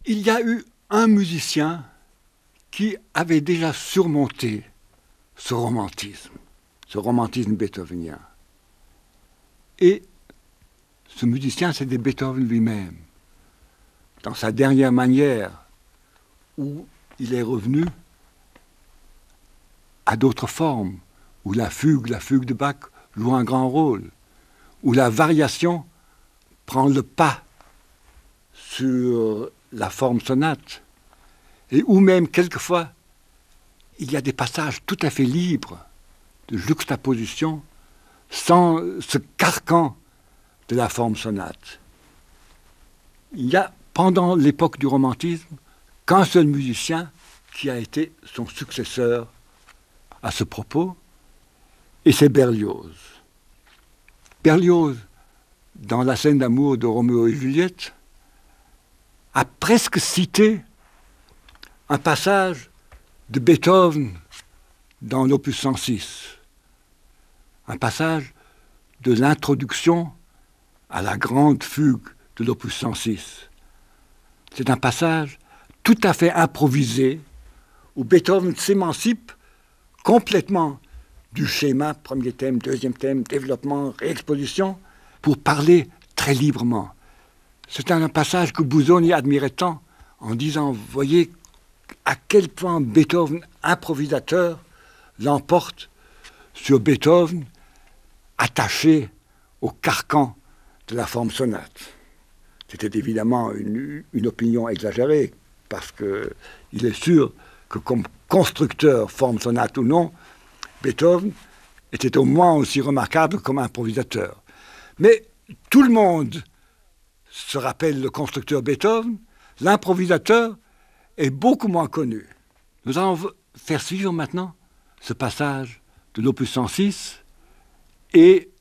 Il y a eu un musicien qui avait déjà surmonté ce romantisme beethovenien. Et ce musicien, c'était Beethoven lui-même. Dans sa dernière manière, où il est revenu à d'autres formes, où la fugue de Bach joue un grand rôle, où la variation prend le pas sur la forme sonate, et où même quelquefois il y a des passages tout à fait libres de juxtaposition sans ce carcan de la forme sonate. Il y a, pendant l'époque du romantisme, qu'un seul musicien qui a été son successeur à ce propos, et c'est Berlioz. Berlioz, dans la scène d'amour de Roméo et Juliette, a presque cité un passage de Beethoven dans l'opus 106, un passage de l'introduction à la grande fugue de l'opus 106. C'est un passage tout à fait improvisé où Beethoven s'émancipe complètement du schéma, premier thème, deuxième thème, développement, réexposition, pour parler très librement. C'est un passage que Busoni admirait tant en disant, voyez à quel point Beethoven, improvisateur, l'emporte sur Beethoven, attaché au carcan de la forme sonate. C'était évidemment une opinion exagérée, parce qu'il est sûr que comme constructeur, forme sonate ou non, Beethoven était au moins aussi remarquable comme improvisateur. Mais tout le monde se rappelle le constructeur Beethoven, l'improvisateur est beaucoup moins connu. Nous allons faire suivre maintenant ce passage de l'opus 106 et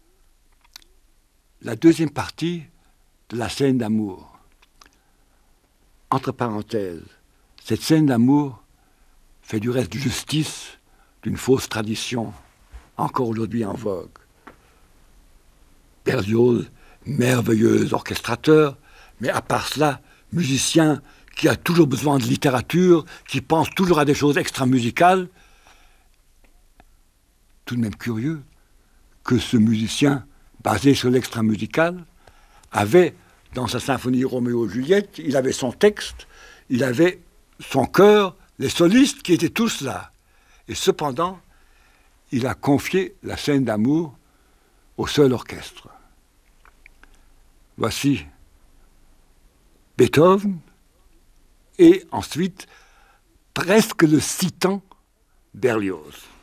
la deuxième partie de la scène d'amour. Entre parenthèses, cette scène d'amour fait du reste justice d'une fausse tradition, encore aujourd'hui en vogue. Berlioz, merveilleux orchestrateur, mais à part cela, musicien qui a toujours besoin de littérature, qui pense toujours à des choses extra-musicales. Tout de même curieux que ce musicien, basé sur l'extra-musical, avait, dans sa symphonie Roméo-Juliette, il avait son texte, il avait son chœur, les solistes qui étaient tous là. Et cependant, il a confié la scène d'amour au seul orchestre. Voici Beethoven, et ensuite, presque le citant, Berlioz.